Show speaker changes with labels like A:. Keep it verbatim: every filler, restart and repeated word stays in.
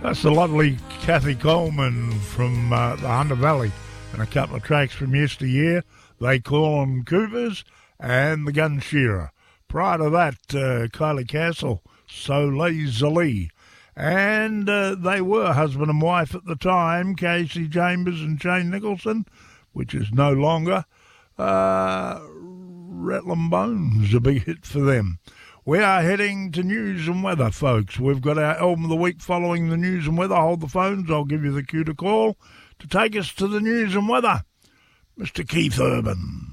A: That's the lovely Kathy Coleman from uh, the Hunter Valley, and a couple of tracks from yesteryear. They Call 'em Cougars and The Gun Shearer. Prior to that, uh, Kylie Castle, So Lazily. And uh, they were husband and wife at the time, Casey Chambers and Shane Nicholson, which is no longer. Uh, Rattlin' Bones, a big hit for them. We are heading to news and weather, folks. We've got our album of the week following the news and weather. Hold the phones. I'll give you the cue to call to take us to the news and weather. Mister Keith Urban.